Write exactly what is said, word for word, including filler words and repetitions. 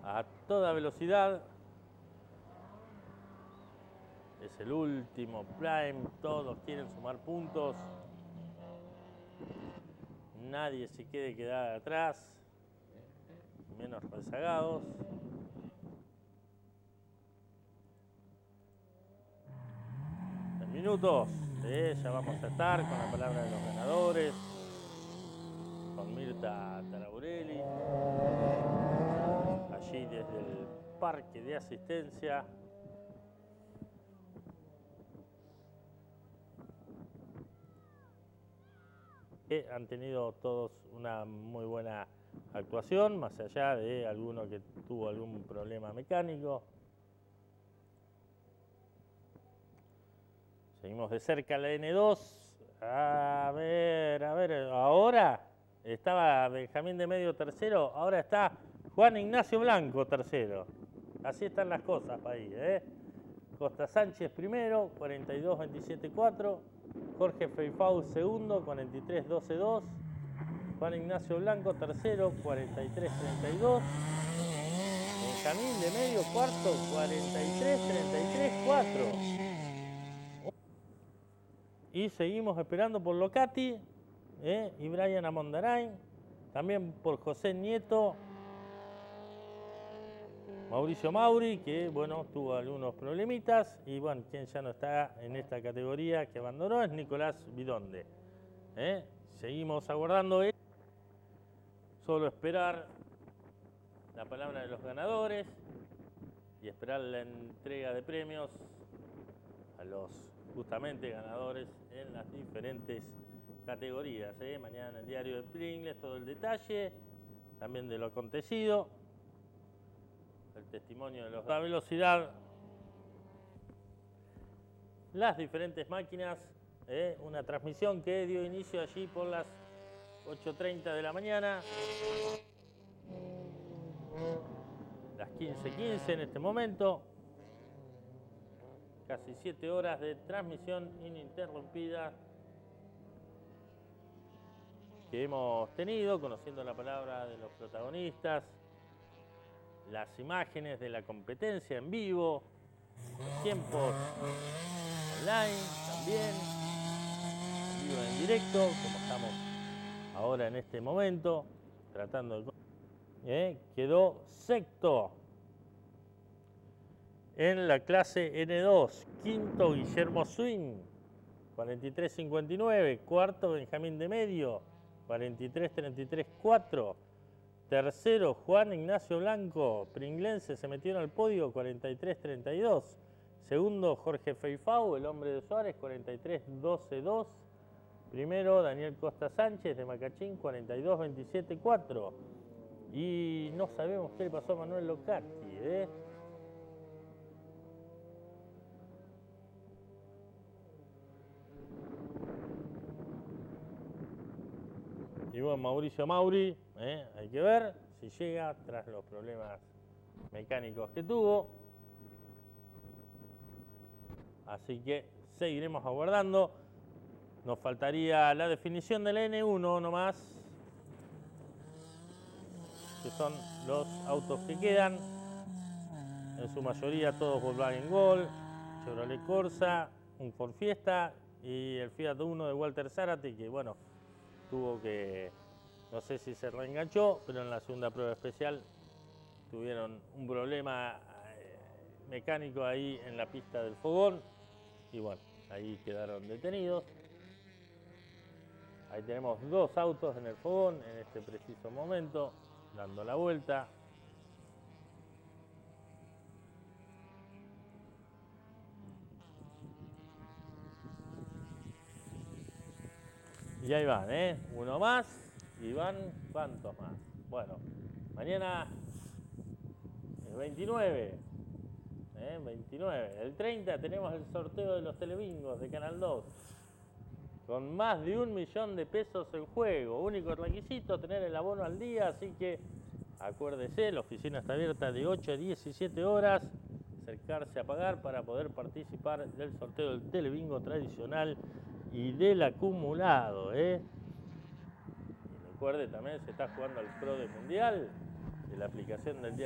a toda velocidad. Es el último prime, todos quieren sumar puntos. Nadie se quiere quedar atrás, menos rezagados. En minutos, eh, ya vamos a estar con la palabra de los ganadores, con Mirta Taraborelli, allí desde el parque de asistencia. Que han tenido todos una muy buena actuación, más allá de alguno que tuvo algún problema mecánico. Seguimos de cerca la N dos. A ver, a ver, ahora estaba Benjamín de Medio tercero, ahora está Juan Ignacio Blanco tercero. Así están las cosas ahí, ¿eh? Costa Sánchez primero, cuarenta y dos veintisiete cuatro. Jorge Feifau segundo, cuarenta y tres doce dos. Juan Ignacio Blanco tercero, cuarenta y tres treinta y dos. Benjamín de Medio cuarto, cuarenta y tres treinta y tres cuatro. Y seguimos esperando por Locati, ¿eh? Y Brian Amondarain. También por José Nieto. Mauricio Mauri, que bueno, tuvo algunos problemitas. Y bueno, quien ya no está en esta categoría que abandonó es Nicolás Bidonde. ¿Eh? Seguimos aguardando. Solo esperar la palabra de los ganadores y esperar la entrega de premios a los justamente ganadores en las diferentes categorías. ¿eh? Mañana en el diario de Pringles todo el detalle, también de lo acontecido, el testimonio de los... La velocidad, las diferentes máquinas, ¿eh? una transmisión que dio inicio allí por las ocho treinta de la mañana, las quince quince en este momento. Casi siete horas de transmisión ininterrumpida que hemos tenido, conociendo la palabra de los protagonistas, las imágenes de la competencia en vivo, los tiempos online también, en vivo en directo, como estamos ahora en este momento, tratando de... ¿Eh? Quedó sexto en la clase N dos, quinto Guillermo Swing, cuarenta y tres cincuenta y nueve, cuarto Benjamín de Medio, cuarenta y tres treinta y tres cuatro, tercero Juan Ignacio Blanco, pringlense, se metió en el podio, cuarenta y tres treinta y dos, segundo Jorge Feifau, el hombre de Suárez, cuarenta y tres doce dos, primero Daniel Costa Sánchez de Macachín, cuarenta y dos veintisiete cuatro, y no sabemos qué le pasó a Manuel Locati, ¿eh? Y bueno, Mauricio Mauri, ¿eh? hay que ver si llega tras los problemas mecánicos que tuvo. Así que seguiremos aguardando. Nos faltaría la definición del N uno nomás, que son los autos que quedan. En su mayoría todos Volkswagen Gol, Chevrolet Corsa, un Ford Fiesta y el Fiat Uno de Walter Zárate, que bueno, tuvo que, no sé si se reenganchó, pero en la segunda prueba especial tuvieron un problema eh, mecánico ahí en la pista del fogón y bueno, ahí quedaron detenidos. Ahí tenemos dos autos en el fogón en este preciso momento, dando la vuelta. Y ahí van, ¿eh? Uno más y van, ¿cuántos más? Bueno, mañana es veintinueve, ¿eh? veintinueve. El treinta tenemos el sorteo de los telebingos de Canal dos, con más de un millón de pesos en juego. Único requisito, tener el abono al día, así que acuérdese, la oficina está abierta de ocho a diecisiete horas. Acercarse a pagar para poder participar del sorteo del telebingo tradicional y del acumulado, ¿eh? Y recuerde también, se está jugando al Pro del Mundial, de la aplicación del día.